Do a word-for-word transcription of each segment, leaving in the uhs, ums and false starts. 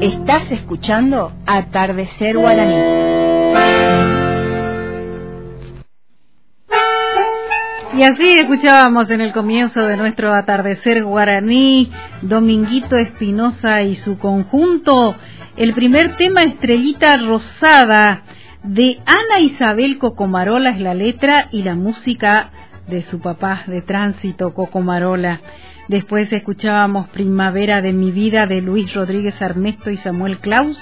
Estás escuchando Atardecer Guaraní. Y así escuchábamos en el comienzo de nuestro Atardecer Guaraní, Dominguito Espinosa y su conjunto, el primer tema, Estrellita Rosada, de Ana Isabel Cocomarola es la letra y la música de su papá de Tránsito, Cocomarola. Después escuchábamos Primavera de mi vida, de Luis Rodríguez Armesto y Samuel Claus.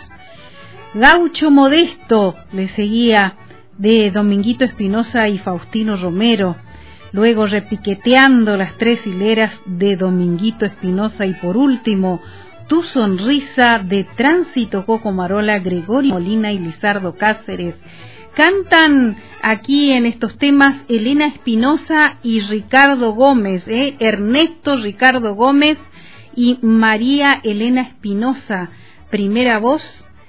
Gaucho Modesto le seguía, de Dominguito Espinosa y Faustino Romero. Luego Repiqueteando, las tres hileras, de Dominguito Espinosa. Y por último, Tu sonrisa, de Tránsito, Cocomarola, Gregorio Molina y Lizardo Cáceres. Cantan aquí en estos temas Elena Espinosa y Ricardo Gómez, ¿eh? Ernesto Ricardo Gómez y María Elena Espinosa, primera voz,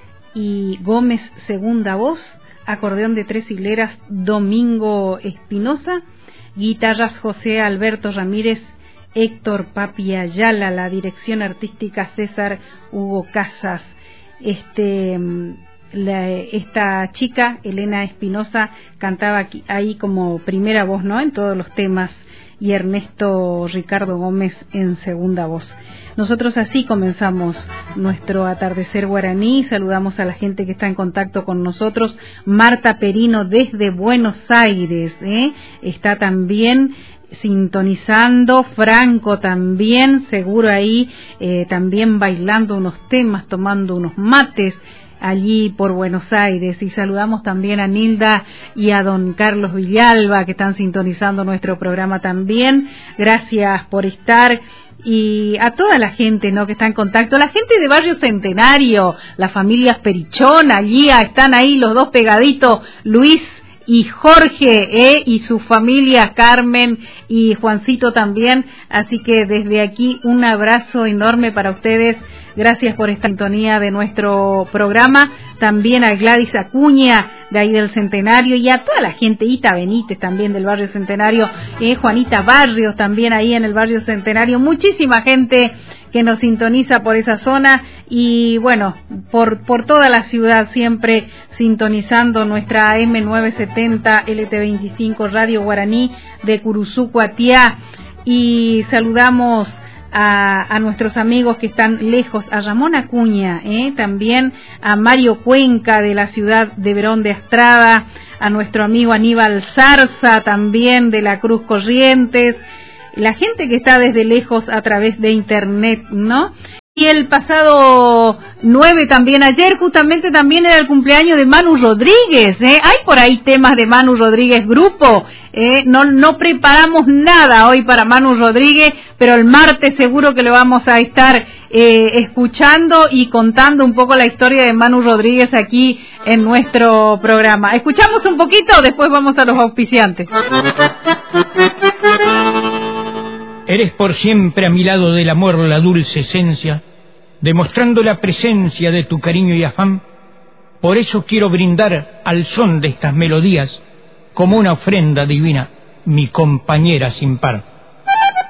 y Gómez, segunda voz. Acordeón de tres hileras, Domingo Espinosa. Guitarras, José Alberto Ramírez, Héctor Papi Ayala. La dirección artística, César Hugo Casas. Este... La, esta chica, Elena Espinosa, cantaba aquí, ahí como primera voz, ¿no?, en todos los temas, y Ernesto Ricardo Gómez en segunda voz. Nosotros así comenzamos nuestro Atardecer Guaraní. Saludamos a la gente que está en contacto con nosotros. Marta Perino desde Buenos Aires, ¿eh? Está también sintonizando. Franco también, seguro ahí, eh, también bailando unos temas, tomando unos mates allí por Buenos Aires. Y saludamos también a Nilda y a don Carlos Villalba, que están sintonizando nuestro programa también. Gracias por estar. Y a toda la gente, ¿no?, que está en contacto, la gente de Barrio Centenario, la familia Perichón, allí están ahí los dos pegaditos, Luis y Jorge, ¿eh? Y su familia, Carmen y Juancito también. Así que desde aquí un abrazo enorme para ustedes. Gracias por esta sintonía de nuestro programa. También a Gladys Acuña, de ahí del Centenario, y a toda la gente, Ita Benítez también del Barrio Centenario, eh, Juanita Barrios también ahí en el Barrio Centenario. Muchísima gente que nos sintoniza por esa zona y bueno, por por toda la ciudad, siempre sintonizando nuestra A M novecientos setenta L T veinticinco Radio Guaraní de Curuzú, Cuatiá. Y saludamos A, a nuestros amigos que están lejos, a Ramón Acuña, ¿eh? También a Mario Cuenca de la ciudad de Verón de Astrada, a nuestro amigo Aníbal Zarza también de la Cruz Corrientes, la gente que está desde lejos a través de internet, ¿no? Y el pasado nueve también, ayer justamente también era el cumpleaños de Manu Rodríguez, ¿eh? Hay por ahí temas de Manu Rodríguez Grupo, ¿eh? No, no preparamos nada hoy para Manu Rodríguez, pero el martes seguro que lo vamos a estar eh, escuchando y contando un poco la historia de Manu Rodríguez aquí en nuestro programa. Escuchamos un poquito, después vamos a los auspiciantes. Eres por siempre a mi lado del amor la dulce esencia, demostrando la presencia de tu cariño y afán. Por eso quiero brindar al son de estas melodías, como una ofrenda divina, mi compañera sin par.